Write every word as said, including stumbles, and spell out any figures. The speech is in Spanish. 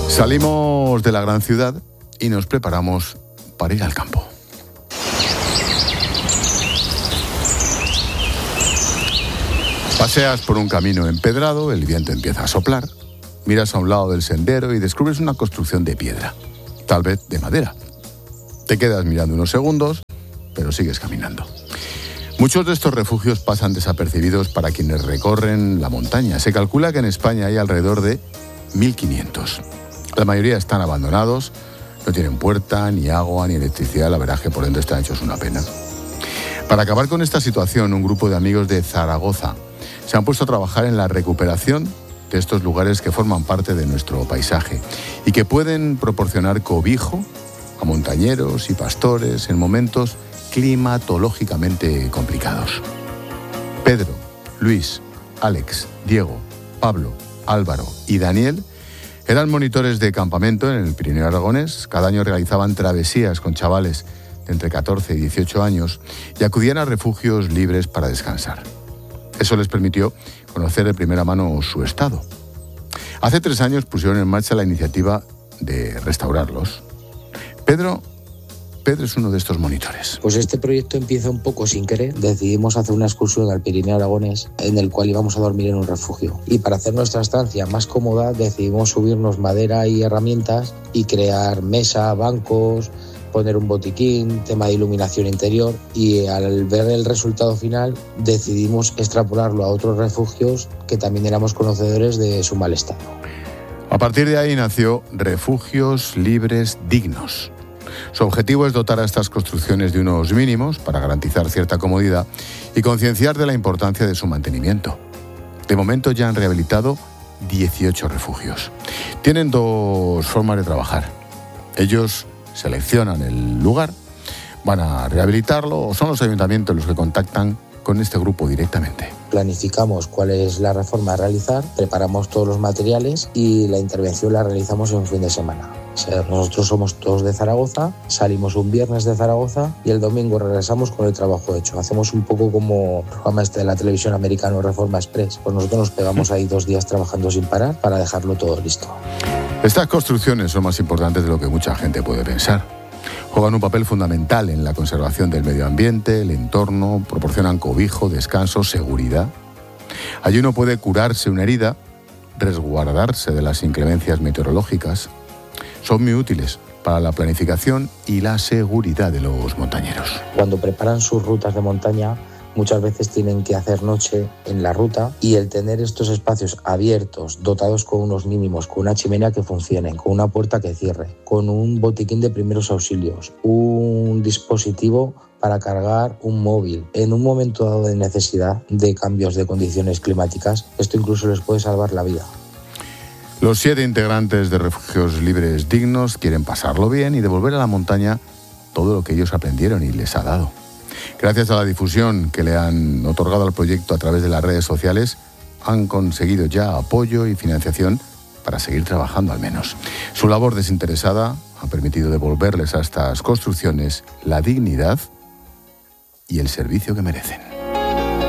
Salimos de la gran ciudad y nos preparamos para ir al campo. Paseas por un camino empedrado, el viento empieza a soplar, miras a un lado del sendero y descubres una construcción de piedra, tal vez de madera. Te quedas mirando unos segundos, pero sigues caminando. Muchos de estos refugios pasan desapercibidos para quienes recorren la montaña. Se calcula que en España hay alrededor de mil quinientos. La mayoría están abandonados, no tienen puerta, ni agua, ni electricidad. La verdad es que por dentro están hechos una pena. Para acabar con esta situación, un grupo de amigos de Zaragoza se han puesto a trabajar en la recuperación de estos lugares que forman parte de nuestro paisaje y que pueden proporcionar cobijo a montañeros y pastores en momentos climatológicamente complicados. Pedro, Luis, Alex, Diego, Pablo, Álvaro y Daniel eran monitores de campamento en el Pirineo aragonés. Cada año realizaban travesías con chavales de entre catorce y dieciocho años y acudían a refugios libres para descansar. Eso les permitió conocer de primera mano su estado. Hace tres años pusieron en marcha la iniciativa de restaurarlos. Pedro, Pedro es uno de estos monitores. Pues este proyecto empieza un poco sin querer. Decidimos hacer una excursión al Pirineo aragonés en el cual íbamos a dormir en un refugio. Y para hacer nuestra estancia más cómoda decidimos subirnos madera y herramientas y crear mesa, bancos, poner un botiquín, tema de iluminación interior, y al ver el resultado final decidimos extrapolarlo a otros refugios que también éramos conocedores de su mal estado. A partir de ahí nació Refugios Libres Dignos. Su objetivo es dotar a estas construcciones de unos mínimos para garantizar cierta comodidad y concienciar de la importancia de su mantenimiento. De momento ya han rehabilitado dieciocho refugios. Tienen dos formas de trabajar. Ellos seleccionan el lugar, van a rehabilitarlo o son los ayuntamientos los que contactan con este grupo directamente. Planificamos cuál es la reforma a realizar, preparamos todos los materiales y la intervención la realizamos en un fin de semana. O sea, nosotros somos todos de Zaragoza, salimos un viernes de Zaragoza y el domingo regresamos con el trabajo hecho. Hacemos un poco como el programa este de la televisión americana, Reforma Express. Pues nosotros nos pegamos ahí dos días trabajando sin parar para dejarlo todo listo. Estas construcciones son más importantes de lo que mucha gente puede pensar. Juegan un papel fundamental en la conservación del medio ambiente, el entorno, proporcionan cobijo, descanso, seguridad. Allí uno puede curarse una herida, resguardarse de las inclemencias meteorológicas. Son muy útiles para la planificación y la seguridad de los montañeros. Cuando preparan sus rutas de montaña, muchas veces tienen que hacer noche en la ruta y el tener estos espacios abiertos, dotados con unos mínimos, con una chimenea que funcione, con una puerta que cierre, con un botiquín de primeros auxilios, un dispositivo para cargar un móvil. En un momento dado de necesidad de cambios de condiciones climáticas, esto incluso les puede salvar la vida. Los siete integrantes de Refugios Libres Dignos quieren pasarlo bien y devolver a la montaña todo lo que ellos aprendieron y les ha dado. Gracias a la difusión que le han otorgado al proyecto a través de las redes sociales, han conseguido ya apoyo y financiación para seguir trabajando al menos. Su labor desinteresada ha permitido devolverles a estas construcciones la dignidad y el servicio que merecen.